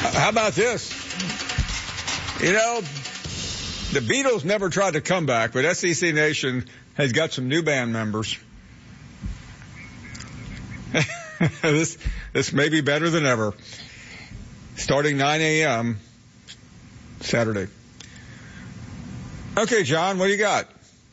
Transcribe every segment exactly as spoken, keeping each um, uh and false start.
How about this? You know, the Beatles never tried to come back, but S E C Nation has got some new band members. this this may be better than ever. Starting nine a.m. Saturday. Okay, John, what do you got?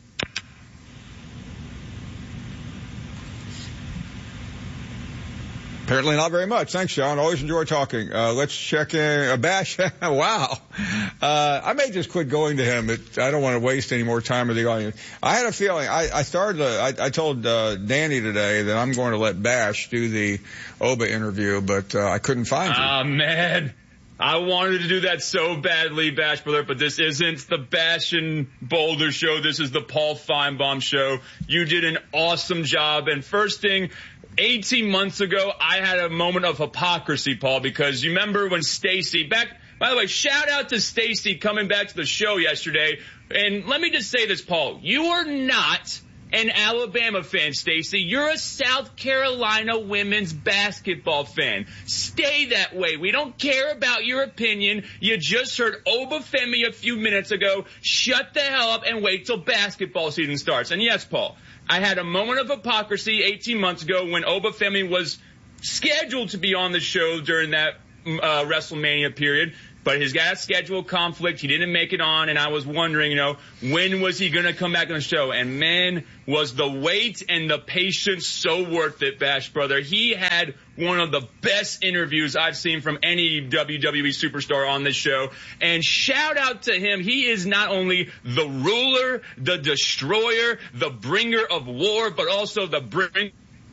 Apparently not very much. Thanks, John. Always enjoy talking. Uh, let's check in. Uh, Bash. Wow. Uh, I may just quit going to him. It, I don't want to waste any more time with the audience. I had a feeling. I, I started. To, I, I told uh, Danny today that I'm going to let Bash do the Oba interview, but uh, I couldn't find you. Ah, man. I wanted to do that so badly, Bash Brother, but this isn't the Bash and Boulder show. This is the Paul Feinbaum show. You did an awesome job. And first thing, eighteen months ago, I had a moment of hypocrisy, Paul, because you remember when Stacy back, by the way, shout out to Stacy coming back to the show yesterday. And let me just say this, Paul, you are not an Alabama fan, Stacy. You're a South Carolina women's basketball fan. Stay that way. We don't care about your opinion. You just heard Obafemi a few minutes ago. Shut the hell up and wait till basketball season starts. And yes, Paul, I had a moment of hypocrisy eighteen months ago when Obafemi was scheduled to be on the show during that uh, WrestleMania period. But he's got a schedule conflict. He didn't make it on, and I was wondering, you know, when was he going to come back on the show? And, man, was the wait and the patience so worth it, Bash Brother. He had one of the best interviews I've seen from any W W E superstar on this show. And shout out to him. He is not only the ruler, the destroyer, the bringer of war, but also the bringer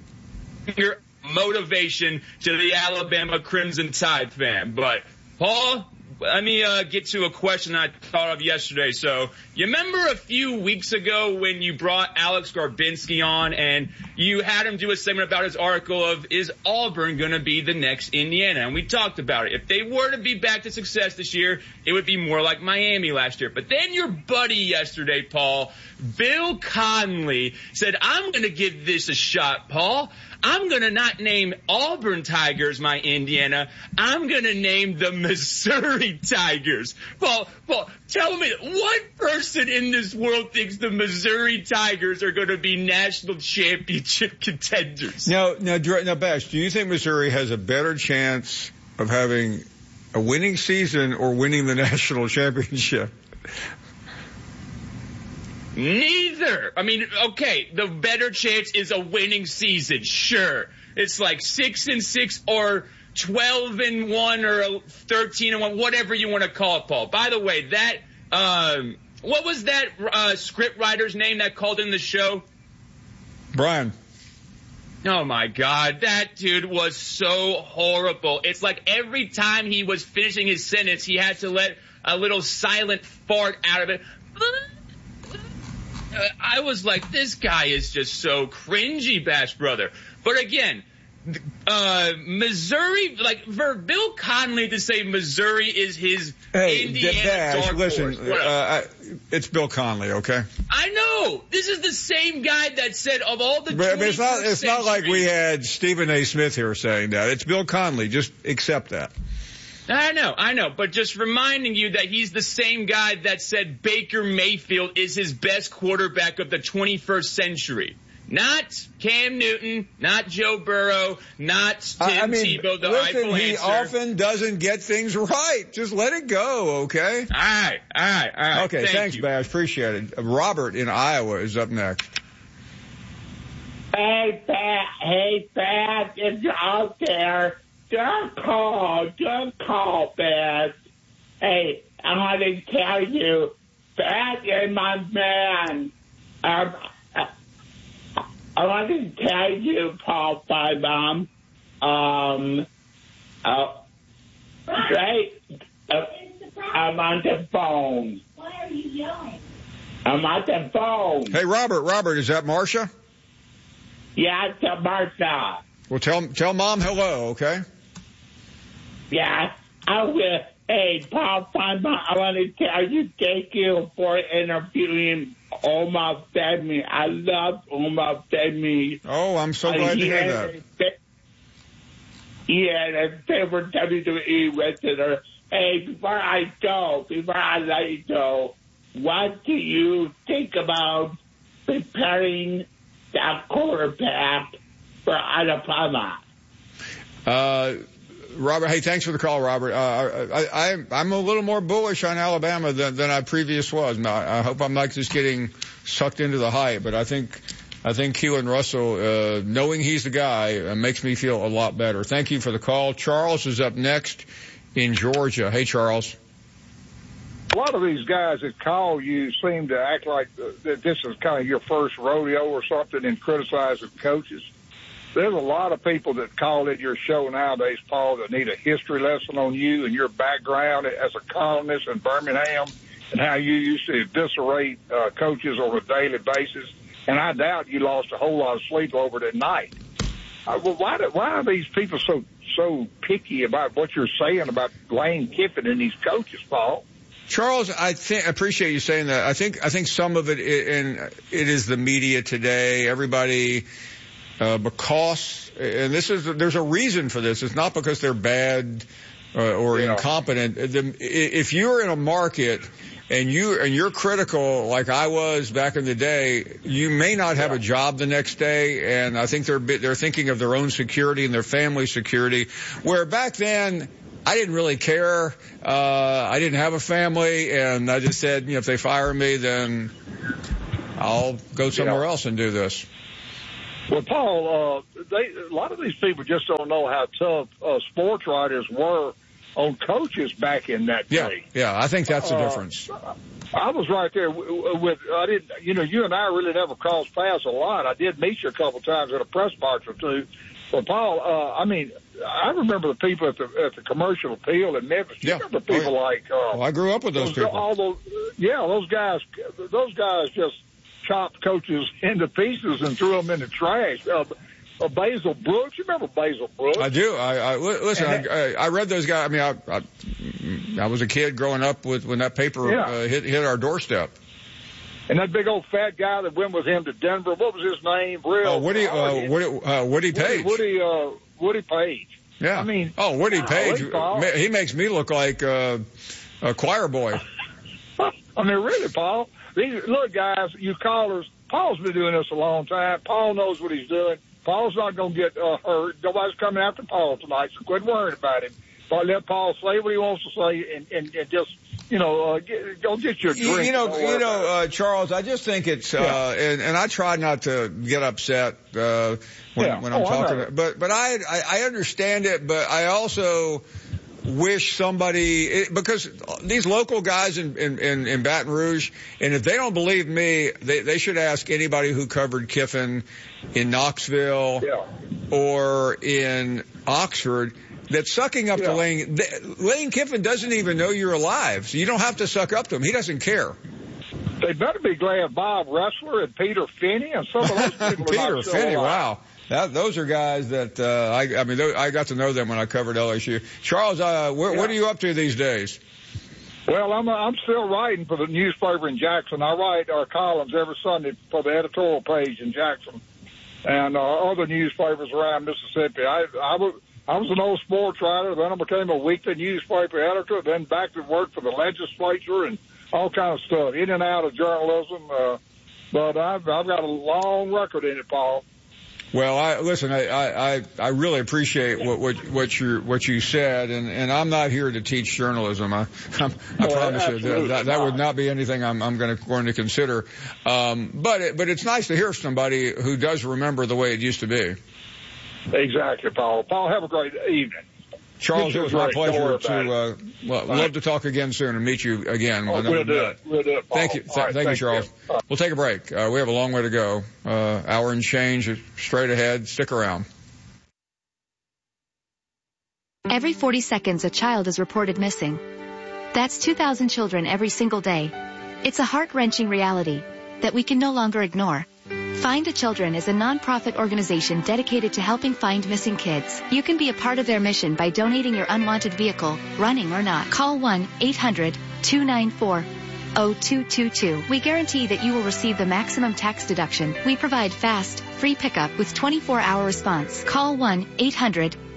of motivation to the Alabama Crimson Tide fan. But, Paul, let me uh, get to a question I thought of yesterday. So you remember a few weeks ago when you brought Alex Garbinsky on and you had him do a segment about his article of, is Auburn going to be the next Indiana? And we talked about it. If they were to be back to success this year, it would be more like Miami last year. But then your buddy yesterday, Paul, Bill Conley, said, I'm going to give this a shot, Paul. I'm going to not name Auburn Tigers my Indiana. I'm going to name the Missouri Tigers. Paul, Paul, tell me, what person in this world thinks the Missouri Tigers are going to be national championship contenders? Now, now, now, Bash, do you think Missouri has a better chance of having a winning season or winning the national championship? Neither. I mean, okay, the better chance is a winning season. Sure. It's like six and six or twelve and one or thirteen and one, whatever you want to call it, Paul. By the way, that, um, what was that, uh, script writer's name that called in the show? Brian. Oh my God, that dude was so horrible. It's like every time he was finishing his sentence, he had to let a little silent fart out of it. I was like, this guy is just so cringy, Bash Brother. But again, uh, Missouri, like for Bill Conley to say Missouri is his hey, Indiana Bash, dark listen, horse. uh, I, it's Bill Conley, okay? I know. This is the same guy that said of all the but, but it's not, it's century, not like we had Stephen A. Smith here saying that. It's Bill Conley. Just accept that. I know, I know, but just reminding you that he's the same guy that said Baker Mayfield is his best quarterback of the twenty-first century. Not Cam Newton, not Joe Burrow, not Tim I mean, Tebow, the listen, rightful he answer. often doesn't get things right. Just let it go, okay? All right, all right, all right. Okay, Thank thanks, you. Bash. Appreciate it. Robert in Iowa is up next. Hey, Pat. Hey, Pat. It's out there. Don't call. Don't call, Pat. Hey, I want to tell you, Pat is my man. Um, I want to tell you, Paul Feinbaum, um, uh, right, uh, I'm on the phone. Why are you yelling? I'm on the phone. Hey, Robert, Robert, is that Marcia? Yeah, it's a Martha. Well, tell tell Mom hello, okay? Yeah, I will. Hey, Paul Feinbaum, I want to tell you, thank you for interviewing Oma Femi. I love Oma Femi. Oh, I'm so glad to hear that. Yeah, and favorite W W E wrestler. Hey, before I go, before I let you go, what do you think about preparing that quarterback for Alabama? Uh, Robert, hey, thanks for the call, Robert. Uh, I, I, I'm a little more bullish on Alabama than, than I previous was. Now, I hope I'm not just getting sucked into the hype, but I think, I think Keelan Russell, uh, knowing he's the guy, uh, makes me feel a lot better. Thank you for the call. Charles is up next in Georgia. Hey, Charles. A lot of these guys that call you seem to act like that this is kind of your first rodeo or something and criticizing coaches. There's a lot of people that call in your show nowadays, Paul, that need a history lesson on you and your background as a columnist in Birmingham and how you used to eviscerate uh, coaches on a daily basis. And I doubt you lost a whole lot of sleep over it at night. Uh, well, why do, why are these people so so picky about what you're saying about Lane Kiffin and these coaches, Paul? Charles, I think, I appreciate you saying that. I think, I think some of it, and it is the media today. Everybody, uh, because, and this is, there's a reason for this. It's not because they're bad uh, or yeah. incompetent. The, if you're in a market and you, and you're critical like I was back in the day, you may not have yeah. a job the next day. And I think they're, they're thinking of their own security and their family security, where back then, I didn't really care. Uh, I didn't have a family, and I just said, you know, if they fire me, then I'll go somewhere yeah. else and do this. Well, Paul, uh, they, a lot of these people just don't know how tough uh, sports writers were on coaches back in that day. Yeah, yeah, I think that's the uh, difference. I was right there with, with, I didn't, you know, you and I really never crossed paths a lot. I did meet you a couple of times at a press box or two. But, Paul, uh, I mean, I remember the people at the at the Commercial Appeal in Memphis. You yeah. remember people oh, yeah. like uh, well, I grew up with those, those people. All those, yeah, those guys. Those guys just chopped coaches into pieces and threw them in the trash. Uh, uh, Basil Brooks, you remember Basil Brooks? I do. I, I listen. And, I, I read those guys. I mean, I, I I was a kid growing up with when that paper yeah. uh, hit hit our doorstep. And that big old fat guy that went with him to Denver, what was his name? Real uh, Woody, uh, Woody, uh, Woody Page. Woody, Woody, uh, Woody Page. Yeah. I mean, oh, Woody wow, Page. He makes me look like uh, a choir boy. I mean, really, Paul. These look, guys, you callers. Paul's been doing this a long time. Paul knows what he's doing. Paul's not going to get uh, hurt. Nobody's coming after Paul tonight, so quit worrying about him. But let Paul say what he wants to say, and, and, and just. You know, uh, get, go get your drink. You know, you know, uh, Charles, I just think it's, uh, yeah. and, and I try not to get upset, uh, when, yeah. when I'm oh, talking, but, but I, I, I understand it, but I also wish somebody, it, because these local guys in, in, in, in Baton Rouge, and if they don't believe me, they, they should ask anybody who covered Kiffin in Knoxville yeah. or in Oxford. That sucking up yeah. to Lane, Lane Kiffin doesn't even know you're alive, so you don't have to suck up to him. He doesn't care. They better be glad Bob Ressler and Peter Finney and some of those people Peter are not Finney, alive. wow. That, those are guys that, uh, I, I mean, those, I got to know them when I covered L S U. Charles, uh, wh- yeah. what are you up to these days? Well, I'm, I'm still writing for the newspaper in Jackson. I write our columns every Sunday for the editorial page in Jackson and, uh, other newspapers around Mississippi. I, I was, I was an old sports writer, then I became a weekly newspaper editor, then back to work for the legislature and all kind of stuff, in and out of journalism. Uh, but I've, I've got a long record in it, Paul. Well, I, listen, I, I, I really appreciate what, what, what you, what you said, and, and I'm not here to teach journalism. I, I'm, I well, promise you that, that, that would not be anything I'm, I'm going to, going to consider. Um, but it, but it's nice to hear somebody who does remember the way it used to be. Exactly, Paul. Paul, have a great evening. Charles, it was my pleasure to, uh, well, love to talk again soon and meet you again. Oh, we'll do it. We'll do it, Paul. Thank you. Th- right, thank you, Charles. You. We'll take a break. Uh, we have a long way to go. Uh, hour and change straight ahead. Stick around. Every forty seconds, a child is reported missing. That's two thousand children every single day. It's a heart-wrenching reality that we can no longer ignore. Find a Children is a non-profit organization dedicated to helping find missing kids. You can be a part of their mission by donating your unwanted vehicle, running or not. Call one eight hundred two nine four oh two two two. We guarantee that you will receive the maximum tax deduction. We provide fast, free pickup with twenty-four hour response. Call one eight hundred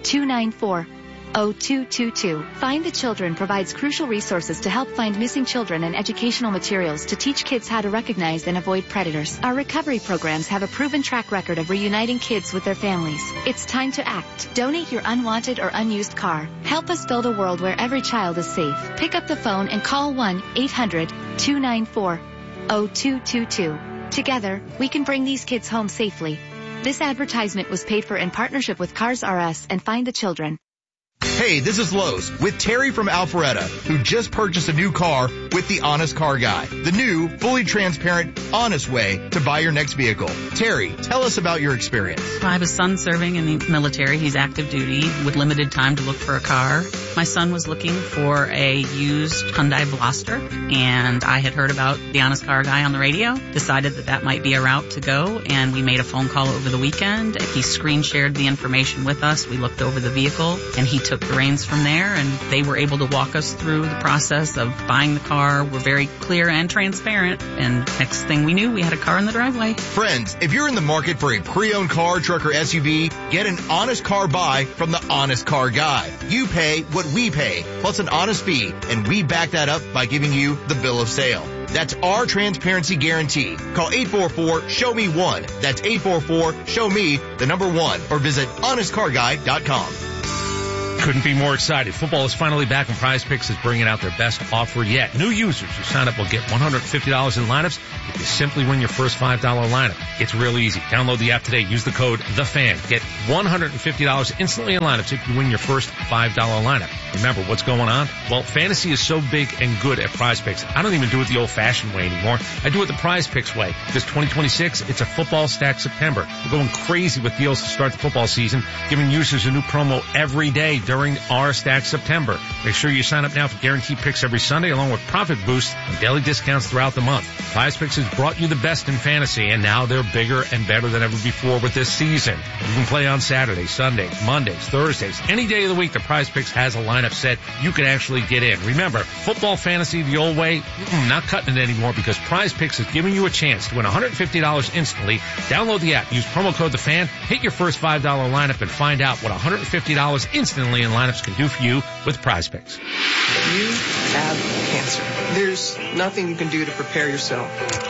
two nine four, zero two two two. Find the Children provides crucial resources to help find missing children and educational materials to teach kids how to recognize and avoid predators. Our recovery programs have a proven track record of reuniting kids with their families. It's time to act. Donate your unwanted or unused car. Help us build a world where every child is safe. Pick up the phone and call one eight hundred, two nine four, zero two two two. Together, we can bring these kids home safely. This advertisement was paid for in partnership with Cars R Us and Find the Children. Hey, this is Lowe's with Terry from Alpharetta, who just purchased a new car with the Honest Car Guy, the new, fully transparent, honest way to buy your next vehicle. Terry, tell us about your experience. I have a son serving in the military. He's active duty with limited time to look for a car. My son was looking for a used Hyundai Veloster, and I had heard about the Honest Car Guy on the radio, decided that that might be a route to go, and we made a phone call over the weekend. He screen shared the information with us. We looked over the vehicle, and he took the reins from there, and they were able to walk us through the process of buying the car. We're very clear and transparent, and next thing we knew, we had a car in the driveway. Friends, if you're in the market for a pre-owned car, truck, or S U V, get an honest car buy from the Honest Car Guy. You pay what we pay, plus an honest fee, and we back that up by giving you the bill of sale. That's our transparency guarantee. Call eight four four, show me one. That's eight four four, show me the number one, or visit honest car guy dot com. Couldn't be more excited. Football is finally back and Prize Picks is bringing out their best offer yet. New users who sign up will get one hundred fifty dollars in lineups if you simply win your first five dollar lineup. It's real easy. Download the app today. Use the code THEFAN. Get one hundred fifty dollars instantly in lineups if you win your first five dollar lineup. Remember, what's going on? Well, fantasy is so big and good at Prize Picks. I don't even do it the old-fashioned way anymore. I do it the Prize Picks way. This twenty twenty-six, it's a football stack September. We're going crazy with deals to start the football season, giving users a new promo every day during our Stack September. Make sure you sign up now for guaranteed picks every Sunday, along with profit boosts and daily discounts throughout the month. Prize Picks has brought you the best in fantasy, and now they're bigger and better than ever before with this season. You can play on Saturdays, Sundays, Mondays, Thursdays, any day of the week. The Prize Picks has a lineup set you can actually get in. Remember, football fantasy the old way, not cutting it anymore, because Prize Picks is giving you a chance to win one hundred fifty dollars instantly. Download the app, use promo code THEFAN, hit your first five dollar lineup, and find out what one hundred fifty dollars instantly in lineups can do for you with Prize Picks. You have cancer. There's nothing you can do to prepare yourself.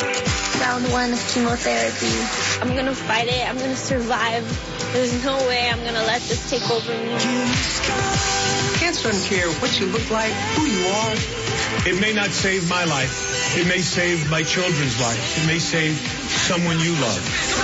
Round one of chemotherapy. I'm gonna fight it. I'm gonna survive. There's no way I'm gonna let this take over me. Cancer doesn't care what you look like, who you are. It may not save my life. It may save my children's lives. It may save someone you love.